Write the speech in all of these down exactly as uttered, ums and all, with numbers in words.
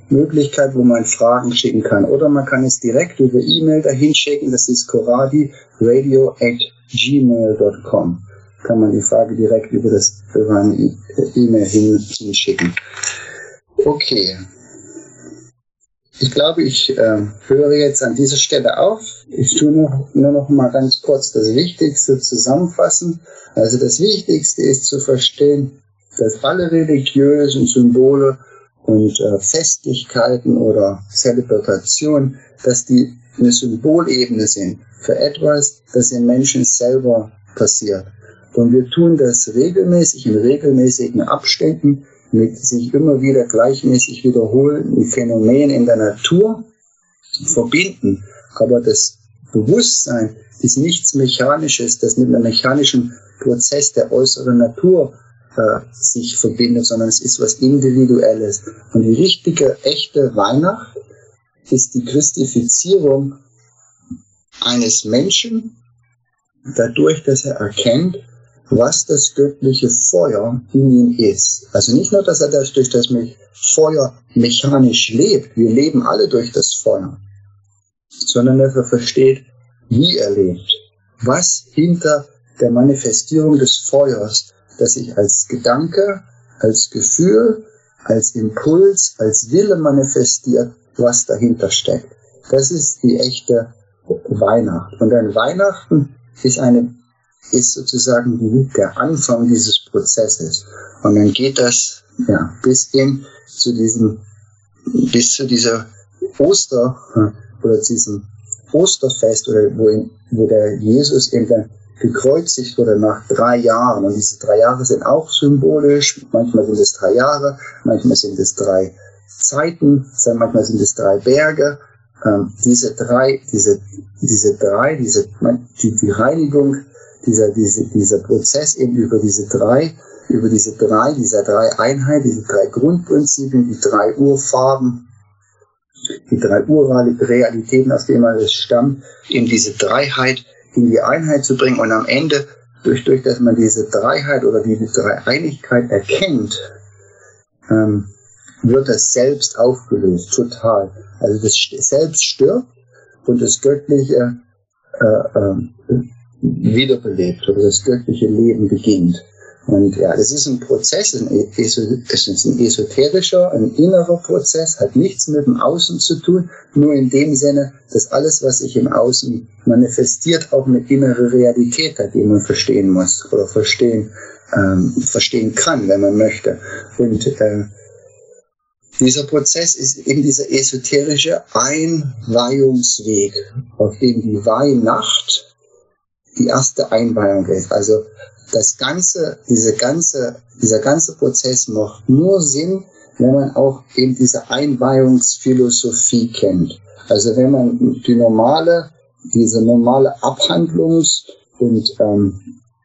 Möglichkeit, wo man Fragen schicken kann. Oder man kann es direkt über E-Mail dahin schicken. Das ist koradi radio at gmail dot com. Kann man die Frage direkt über das über eine E-Mail hin, hinschicken. Okay. Ich glaube, ich äh, höre jetzt an dieser Stelle auf. Ich tue noch, nur noch mal ganz kurz das Wichtigste zusammenfassen. Also das Wichtigste ist zu verstehen, dass alle religiösen Symbole und äh, Festlichkeiten oder Zelebrationen, dass die eine Symbolebene sind für etwas, das im Menschen selber passiert. Und wir tun das regelmäßig, in regelmäßigen Abständen, mit sich immer wieder gleichmäßig wiederholenden Phänomenen in der Natur verbinden. Aber das Bewusstsein ist nichts Mechanisches, das mit einem mechanischen Prozess der äußeren Natur äh, sich verbindet, sondern es ist was Individuelles. Und die richtige, echte Weihnacht ist die Christifizierung eines Menschen, dadurch, dass er erkennt, was das göttliche Feuer in ihm ist. Also nicht nur, dass er das durch das Feuer mechanisch lebt, wir leben alle durch das Feuer, sondern dass er versteht, wie er lebt, was hinter der Manifestierung des Feuers, das sich als Gedanke, als Gefühl, als Impuls, als Wille manifestiert, was dahinter steckt. Das ist die echte Weihnacht. Und ein Weihnachten ist eine ist sozusagen der Anfang dieses Prozesses. Und dann geht das ja, bis hin zu diesem, bis zu dieser Oster, oder zu diesem Osterfest, oder wo, in, wo der Jesus eben gekreuzigt wurde nach drei Jahren. Und diese drei Jahre sind auch symbolisch. Manchmal sind es drei Jahre, manchmal sind es drei Zeiten, manchmal sind es drei Berge. Ähm, diese drei, diese, diese drei, diese, die, die Reinigung, Dieser, diese, dieser Prozess eben über diese drei, über diese drei, dieser drei Einheit, diese drei Grundprinzipien, die drei Urfarben, die drei Urrealitäten, aus denen alles stammt, in diese Dreiheit, in die Einheit zu bringen und am Ende, durch, durch dass man diese Dreiheit oder diese Dreieinigkeit erkennt, ähm, wird das Selbst aufgelöst, total. Also das Selbst stirbt und das Göttliche äh, äh, wiederbelebt oder das göttliche Leben beginnt. Und ja, das ist ein Prozess, ein, es ist ein esoterischer, ein innerer Prozess, hat nichts mit dem Außen zu tun, nur in dem Sinne, dass alles, was sich im Außen manifestiert, auch eine innere Realität hat, die man verstehen muss oder verstehen, ähm, verstehen kann, wenn man möchte. Und äh, dieser Prozess ist eben dieser esoterische Einweihungsweg, auf dem die Weihnacht die erste Einweihung ist. Also das ganze, diese ganze, dieser ganze Prozess macht nur Sinn, wenn man auch eben diese Einweihungsphilosophie kennt. Also wenn man die normale, diese normale Abhandlungs- und ähm,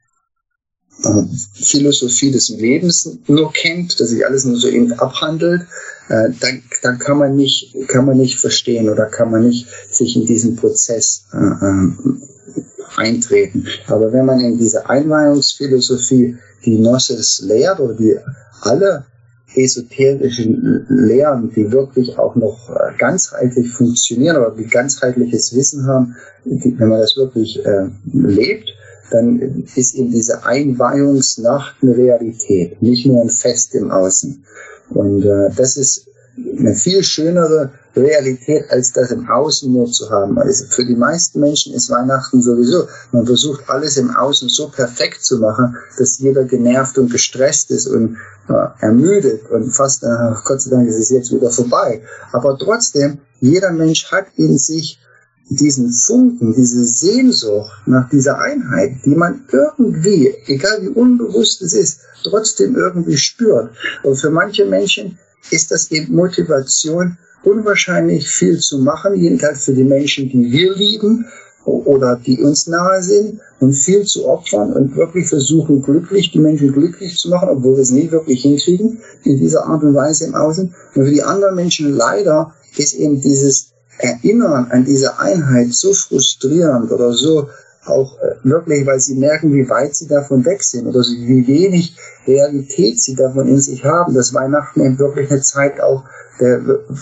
äh, Philosophie des Lebens nur kennt, dass sich alles nur so eben abhandelt, äh, dann, dann kann man nicht, kann man nicht verstehen oder kann man nicht sich in diesen Prozess äh, äh, eintreten. Aber wenn man in diese Einweihungsphilosophie die Gnosis lehrt oder die alle esoterischen Lehren, die wirklich auch noch ganzheitlich funktionieren oder die ganzheitliches Wissen haben, die, wenn man das wirklich äh, lebt, dann ist eben diese Einweihungsnacht eine Realität, nicht nur ein Fest im Außen. Und äh, das ist eine viel schönere Realität, als das im Außen nur zu haben. Also für die meisten Menschen ist Weihnachten sowieso, man versucht alles im Außen so perfekt zu machen, dass jeder genervt und gestresst ist und äh, ermüdet und fast, äh, Gott sei Dank ist es jetzt wieder vorbei. Aber trotzdem, jeder Mensch hat in sich diesen Funken, diese Sehnsucht nach dieser Einheit, die man irgendwie, egal wie unbewusst es ist, trotzdem irgendwie spürt. Und für manche Menschen ist das eben Motivation, unwahrscheinlich viel zu machen, jedenfalls für die Menschen, die wir lieben oder die uns nahe sind, und viel zu opfern und wirklich versuchen, glücklich, die Menschen glücklich zu machen, obwohl wir es nie wirklich hinkriegen, in dieser Art und Weise im Außen. Und für die anderen Menschen leider ist eben dieses Erinnern an diese Einheit so frustrierend oder so auch wirklich, weil sie merken, wie weit sie davon weg sind oder wie wenig Realität sie davon in sich haben, dass Weihnachten eben wirklich eine Zeit auch der